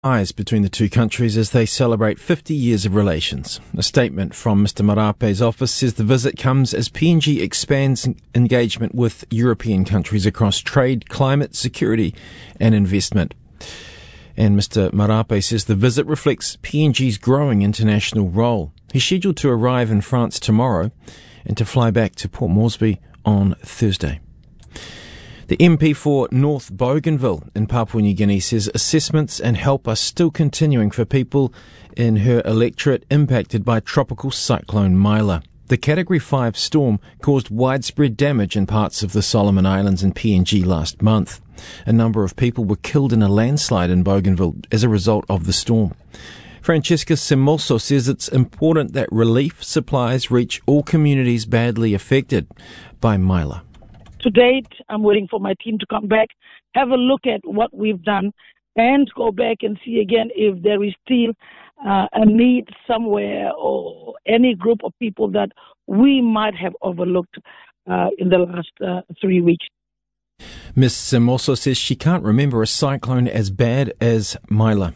ties between the two countries as they celebrate 50 years of relations. A statement from Mr. Marape's office says the visit comes as PNG expands engagement with European countries across trade, climate, security and investment. And Mr. Marape says the visit reflects PNG's growing international role. He's scheduled to arrive in France tomorrow and to fly back to Port Moresby on Thursday. The MP for North Bougainville in Papua New Guinea says assessments and help are still continuing for people in her electorate impacted by tropical cyclone Mila. The Category 5 storm caused widespread damage in parts of the Solomon Islands and PNG last month. A number of people were killed in a landslide in Bougainville as a result of the storm. Francesca Simolso says it's important that relief supplies reach all communities badly affected by Mila. To date, I'm waiting for my team to come back, have a look at what we've done, and go back and see again if there is still a need somewhere or any group of people that we might have overlooked in the last 3 weeks. Ms. Simoso says she can't remember a cyclone as bad as Mila.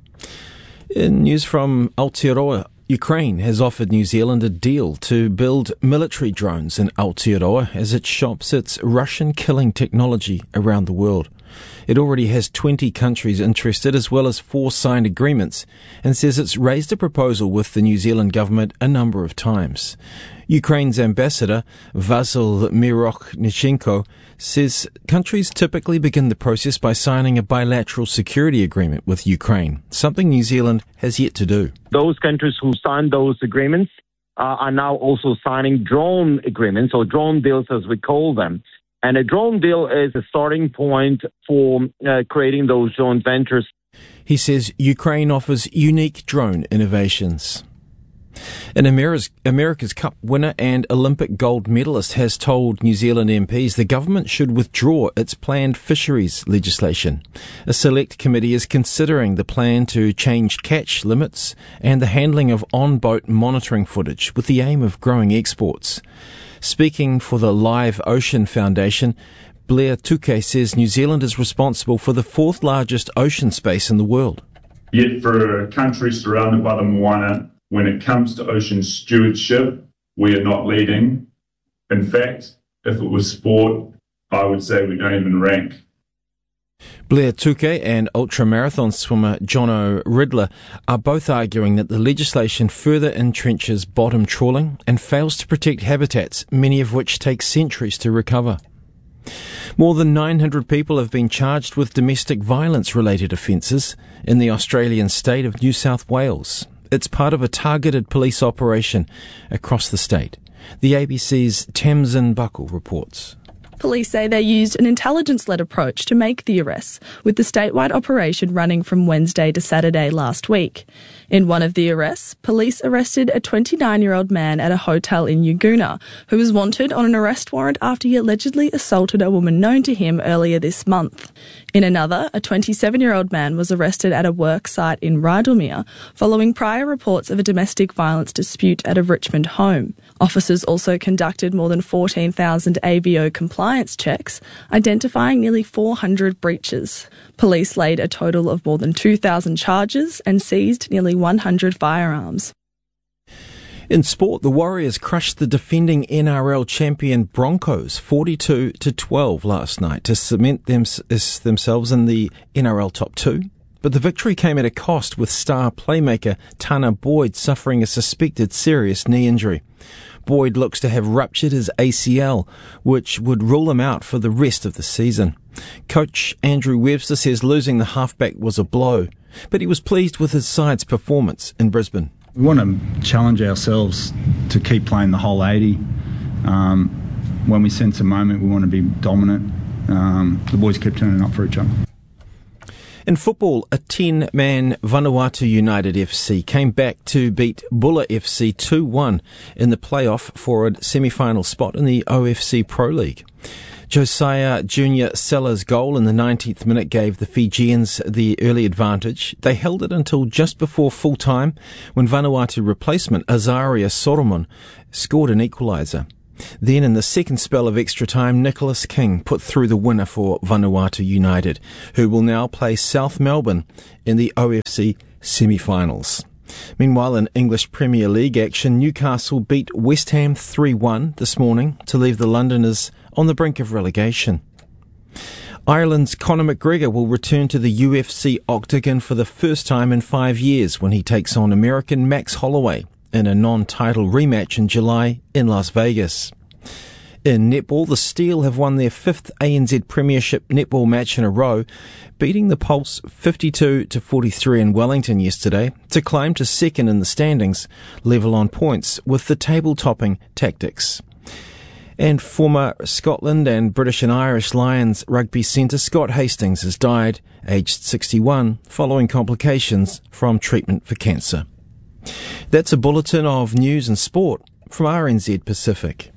In news from Aotearoa, Ukraine has offered New Zealand a deal to build military drones in Aotearoa as it shops its Russian killing technology around the world. It already has 20 countries interested as well as 4 signed agreements and says it's raised a proposal with the New Zealand government a number of times. Ukraine's ambassador, Vasyl Mirokhnichenko, says countries typically begin the process by signing a bilateral security agreement with Ukraine, something New Zealand has yet to do. Those countries who signed those agreements are now also signing drone agreements, or drone deals as we call them. And a drone deal is a starting point for creating those joint ventures. He says Ukraine offers unique drone innovations. An America's Cup winner and Olympic gold medalist has told New Zealand MPs the government should withdraw its planned fisheries legislation. A select committee is considering the plan to change catch limits and the handling of on-boat monitoring footage with the aim of growing exports. Speaking for the Live Ocean Foundation, Blair Tuke says New Zealand is responsible for the 4th largest ocean space in the world. Yet for a country surrounded by the Moana, when it comes to ocean stewardship, we are not leading. In fact, if it was sport, I would say we don't even rank. Blair Tuke and ultramarathon swimmer Jono Riddler are both arguing that the legislation further entrenches bottom trawling and fails to protect habitats, many of which take centuries to recover. More than 900 people have been charged with domestic violence-related offences in the Australian state of New South Wales. It's part of a targeted police operation across the state. The ABC's Tamsin Buckle reports. Police say they used an intelligence-led approach to make the arrests, with the statewide operation running from Wednesday to Saturday last week. In one of the arrests, police arrested a 29-year-old man at a hotel in Yaguna who was wanted on an arrest warrant after he allegedly assaulted a woman known to him earlier this month. In another, a 27-year-old man was arrested at a work site in Rydalmere following prior reports of a domestic violence dispute at a Richmond home. Officers also conducted more than 14,000 AVO compliance checks, identifying nearly 400 breaches. Police laid a total of more than 2,000 charges and seized nearly 100 firearms. In sport, the Warriors crushed the defending NRL champion Broncos 42-12 last night to cement themselves in the NRL top 2. But the victory came at a cost, with star playmaker Tanner Boyd suffering a suspected serious knee injury. Boyd looks to have ruptured his ACL, which would rule him out for the rest of the season. Coach Andrew Webster says losing the halfback was a blow, but he was pleased with his side's performance in Brisbane. We want to challenge ourselves to keep playing the whole 80. When we sense a moment, we want to be dominant. The boys kept turning up for each other. In football, a 10-man Vanuatu United FC came back to beat Bulla FC 2-1 in the playoff for a semi-final spot in the OFC Pro League. Josiah Junior Sellers' goal in the 90th minute gave the Fijians the early advantage. They held it until just before full-time when Vanuatu replacement Azaria Solomon scored an equaliser. Then in the second spell of extra time, Nicholas King put through the winner for Vanuatu United, who will now play South Melbourne in the OFC semi-finals. Meanwhile, in English Premier League action, Newcastle beat West Ham 3-1 this morning to leave the Londoners on the brink of relegation. Ireland's Conor McGregor will return to the UFC octagon for the first time in 5 years when he takes on American Max Holloway in a non-title rematch in July in Las Vegas. In netball, the Steel have won their 5th ANZ Premiership netball match in a row, beating the Pulse 52-43 in Wellington yesterday to climb to second in the standings, level on points with the table-topping Tactics. And former Scotland and British and Irish Lions rugby centre Scott Hastings has died, aged 61, following complications from treatment for cancer. That's a bulletin of news and sport from RNZ Pacific.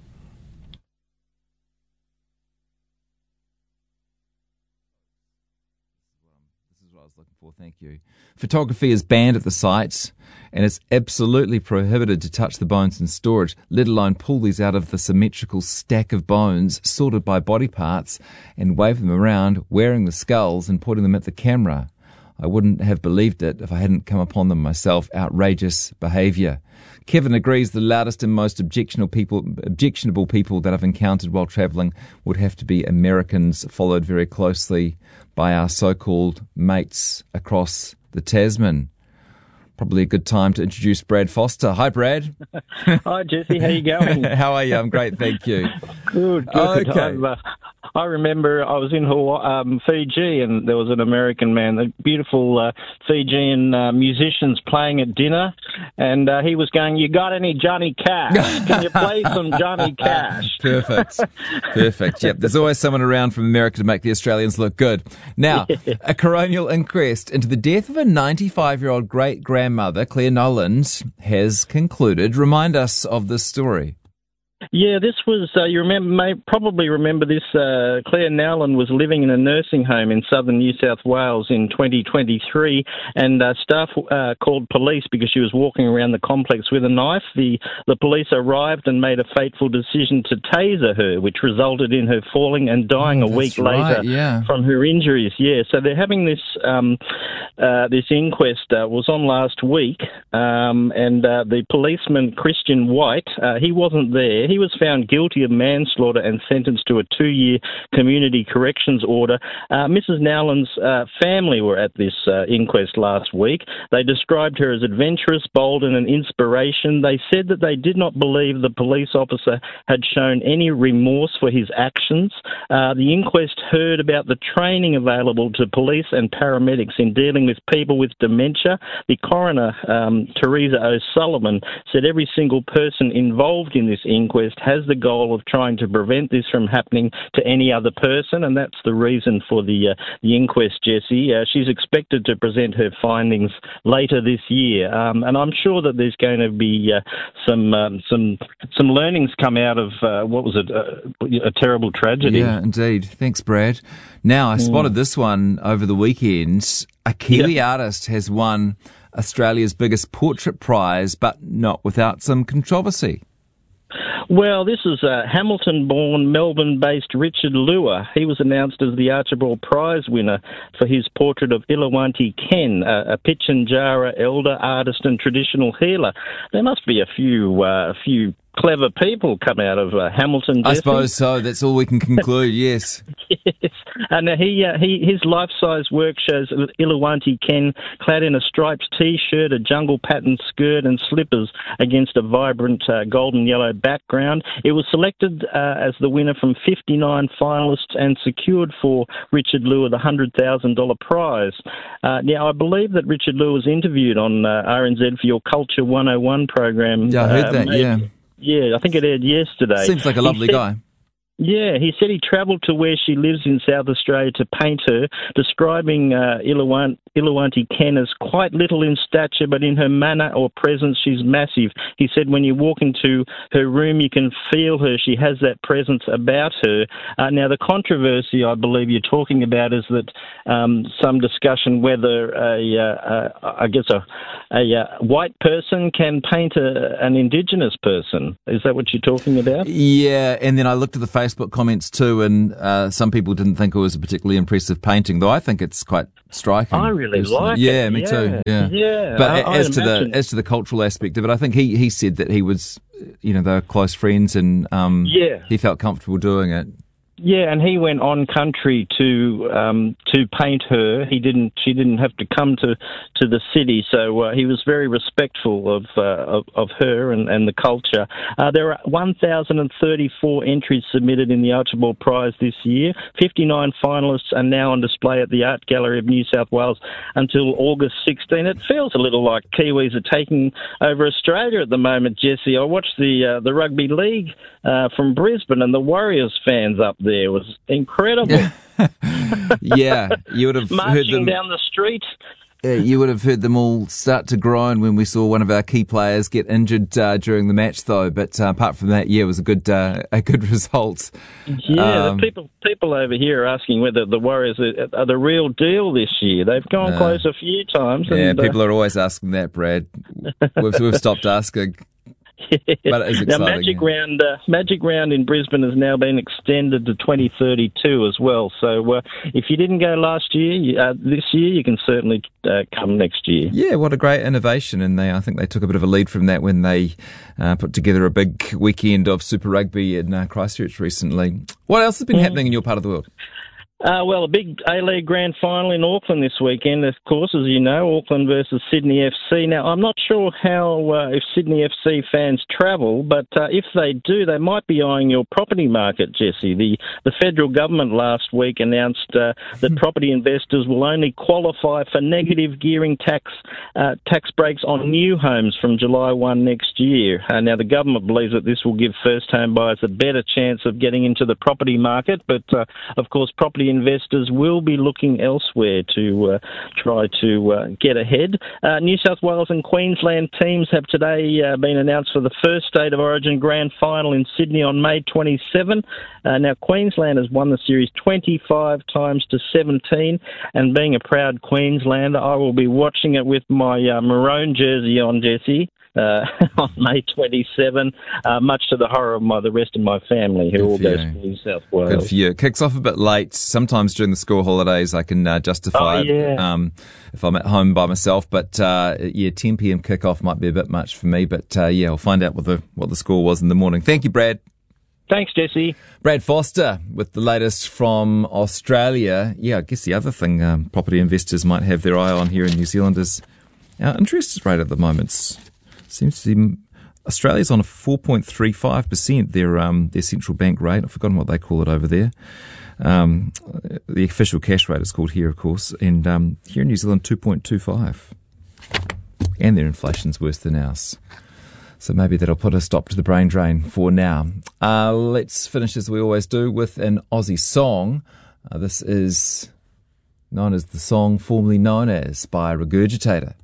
This is what I was looking for, thank you. Photography is banned at the site, and it's absolutely prohibited to touch the bones in storage, let alone pull these out of the symmetrical stack of bones sorted by body parts and wave them around, wearing the skulls and putting them at the camera. I wouldn't have believed it if I hadn't come upon them myself. Outrageous behaviour. Kevin agrees the loudest and most objectionable people that I've encountered while travelling would have to be Americans, followed very closely by our so-called mates across the Tasman. Probably a good time to introduce Brad Foster. Hi, Brad. Hi, Jesse. How you going? How are you? I'm great, thank you. Good. Okay. I remember I was in Fiji, and there was an American man, the beautiful Fijian musicians playing at dinner, and he was going, "You got any Johnny Cash? Can you play some Johnny Cash?" Perfect. Yep, there's always someone around from America to make the Australians look good. Now, a coronial inquest into the death of a 95-year-old great-grandmother, Claire Noland, has concluded. Remind us of this story. Yeah, this was, you may probably remember this, Claire Nowland was living in a nursing home in southern New South Wales in 2023, and staff called police because she was walking around the complex with a knife. The police arrived and made a fateful decision to taser her, which resulted in her falling and dying a week later from her injuries. Yeah, so they're having this this inquest was on last week, and the policeman, Christian White, he wasn't there. He was found guilty of manslaughter and sentenced to a 2-year community corrections order. Mrs. Nowland's family were at this inquest last week. They described her as adventurous, bold and an inspiration. They said that they did not believe the police officer had shown any remorse for his actions. The inquest heard about the training available to police and paramedics in dealing with people with dementia. The coroner, Teresa O'Sullivan, said every single person involved in this inquest has the goal of trying to prevent this from happening to any other person, and that's the reason for the inquest, Jesse. She's expected to present her findings later this year, and I'm sure that there's going to be some learnings come out of what was it, a terrible tragedy. Yeah, indeed. Thanks, Brad. Now, I spotted this one over the weekend. A Kiwi artist has won Australia's biggest portrait prize, but not without some controversy. Well, this is Hamilton-born, Melbourne-based Richard Lua. He was announced as the Archibald Prize winner for his portrait of Ilawanti Ken, a Pitjantjatjara elder, artist and traditional healer. There must be a few clever people come out of Hamilton. I suppose so. That's all we can conclude. Yes. Yes. And his life-size work shows Ilawanti Ken clad in a striped T-shirt, a jungle pattern skirt, and slippers against a vibrant golden yellow background. It was selected as the winner from 59 finalists and secured for Richard Lua the $100,000 prize. Now, I believe that Richard Lua was interviewed on RNZ for your Culture 101 program. Yeah, I heard that. Yeah. Yeah, I think it aired yesterday. Seems like a lovely guy. Yeah, he said he travelled to where she lives in South Australia to paint her, describing Ilawanti Ken as quite little in stature, but in her manner or presence, she's massive. He said when you walk into her room, you can feel her. She has that presence about her. Now, the controversy I believe you're talking about is that some discussion whether white person can paint an Indigenous person. Is that what you're talking about? Yeah, and then I looked at the Facebook comments too, and some people didn't think it was a particularly impressive painting, though I think it's quite striking. I really like it. Yeah, me too. Yeah. But as to the cultural aspect of it, I think he said that he was, they were close friends, and he felt comfortable doing it. Yeah, and he went on country to paint her. She didn't have to come to the city, so he was very respectful of her and the culture. There are 1,034 entries submitted in the Archibald Prize this year. 59 finalists are now on display at the Art Gallery of New South Wales until August 16. It feels a little like Kiwis are taking over Australia at the moment, Jesse. I watched the rugby league from Brisbane, and the Warriors fans up there was incredible. Yeah, you would have marching heard them down the street. You would have heard them all start to groan when we saw one of our key players get injured during the match, though. But apart from that, it was a good result. Yeah, people over here are asking whether the Warriors are the real deal this year. They've gone close a few times. Yeah, people are always asking that, Brad. We've stopped asking. But it is exciting. Now, Magic Round in Brisbane has now been extended to 2032 as well. So if you didn't go last year, this year you can certainly come next year. Yeah, what a great innovation. And I think they took a bit of a lead from that when they put together a big weekend of Super Rugby in Christchurch recently. What else has been happening in your part of the world? Well, a big A-League grand final in Auckland this weekend, of course, as you know, Auckland versus Sydney FC. Now, I'm not sure how if Sydney FC fans travel, but if they do, they might be eyeing your property market, Jesse. The federal government last week announced that property investors will only qualify for negative gearing tax breaks on new homes from July 1 next year. Now, the government believes that this will give first-home buyers a better chance of getting into the property market, but, of course, property investors will be looking elsewhere to try to get ahead. New South Wales and Queensland teams have today been announced for the first State of Origin grand final in Sydney on May 27. Now, Queensland has won the series 25 times to 17, and being a proud Queenslander, I will be watching it with my maroon jersey on, Jesse. On May 27, much to the horror of the rest of my family who all goes to New South Wales. Good for you. It kicks off a bit late. Sometimes during the school holidays I can justify it if I'm at home by myself. But 10 p.m. kickoff might be a bit much for me. But I'll find out what the score was in the morning. Thank you, Brad. Thanks, Jesse. Brad Foster with the latest from Australia. Yeah, I guess the other thing property investors might have their eye on here in New Zealand is our interest rate at the moment. Seems to be Australia's on a 4.35%, their central bank rate. I've forgotten what they call it over there. The official cash rate is called here, of course. And here in New Zealand, 2.25. And their inflation's worse than ours. So maybe that'll put a stop to the brain drain for now. Let's finish, as we always do, with an Aussie song. This is known as the song formerly known as by Regurgitator.